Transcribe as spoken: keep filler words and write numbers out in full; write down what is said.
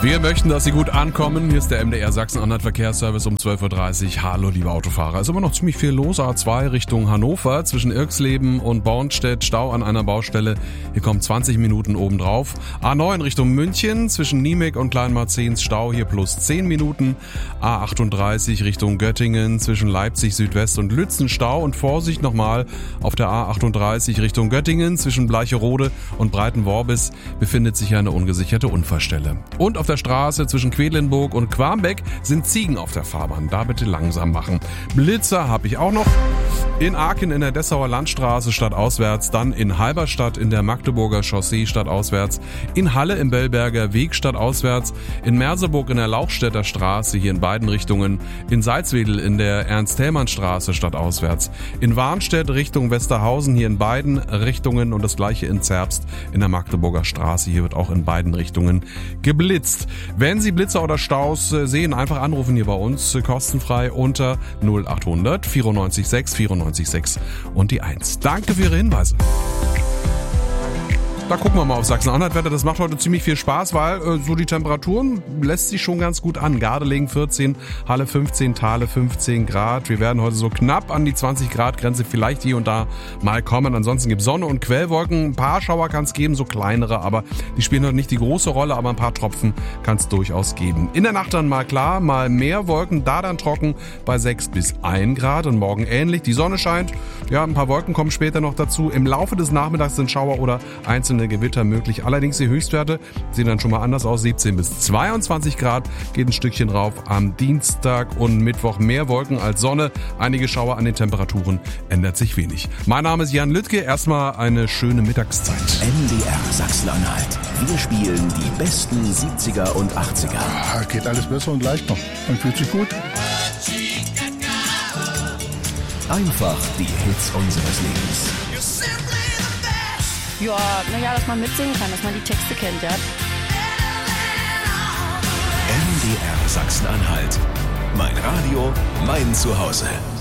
Wir möchten, dass Sie gut ankommen. Hier ist der M D R Sachsen-Anhalt Verkehrsservice um zwölf Uhr dreißig. Hallo, liebe Autofahrer. Es ist immer noch ziemlich viel los. A zwei Richtung Hannover zwischen Irxleben und Bornstedt. Stau an einer Baustelle. Hier kommen zwanzig Minuten obendrauf. A neun Richtung München zwischen Niemek und Kleinmarzens. Stau hier plus zehn Minuten. A achtunddreißig Richtung Göttingen zwischen Leipzig Südwest und Lützen. Stau und Vorsicht nochmal auf der A achtunddreißig Richtung Göttingen zwischen Bleicherode und Breitenworbis befindet sich eine ungesicherte Unfallstelle. Und auf der Straße zwischen Quedlinburg und Quarmbeck sind Ziegen auf der Fahrbahn. Da bitte langsam machen. Blitzer habe ich auch noch. In Aachen in der Dessauer Landstraße stadtauswärts, dann in Halberstadt in der Magdeburger Chaussee stadtauswärts, in Halle im Bellberger Weg stadtauswärts, in Merseburg in der Lauchstädter Straße hier in beiden Richtungen, in Salzwedel in der Ernst-Thälmann-Straße stadtauswärts, in Warnstedt Richtung Westerhausen hier in beiden Richtungen und das gleiche in Zerbst in der Magdeburger Straße. Hier wird auch in beiden Richtungen geblitzt. Wenn Sie Blitzer oder Staus sehen, einfach anrufen hier bei uns, kostenfrei unter null achthundert vierundneunzig sechs vierundneunzig sechs und die eins. Danke für Ihre Hinweise. Da gucken wir mal auf Sachsen-Anhalt-Wetter. Das macht heute ziemlich viel Spaß, weil äh, so die Temperaturen lässt sich schon ganz gut an. Gardelegen vierzehn, Halle fünfzehn, Thale fünfzehn Grad. Wir werden heute so knapp an die zwanzig Grad Grenze vielleicht hier und da mal kommen. Ansonsten gibt es Sonne und Quellwolken. Ein paar Schauer kann es geben, so kleinere, aber die spielen heute nicht die große Rolle, aber ein paar Tropfen kann es durchaus geben. In der Nacht dann mal klar, mal mehr Wolken, da dann trocken bei sechs bis ein Grad und morgen ähnlich. Die Sonne scheint, ja, ein paar Wolken kommen später noch dazu. Im Laufe des Nachmittags sind Schauer oder einzelne Gewitter möglich. Allerdings die Höchstwerte sehen dann schon mal anders aus. siebzehn bis zweiundzwanzig Grad geht ein Stückchen rauf. Am Dienstag und Mittwoch mehr Wolken als Sonne. Einige Schauer, an den Temperaturen ändert sich wenig. Mein Name ist Jan Lüttke. Erstmal eine schöne Mittagszeit. M D R Sachsen-Anhalt. Wir spielen die besten siebziger und achtziger. Ah, geht alles besser und leichter. Man fühlt sich gut. Einfach die Hits unseres Lebens. Ja, naja, dass man mitsingen kann, dass man die Texte kennt, ja. M D R Sachsen-Anhalt. Mein Radio, mein Zuhause.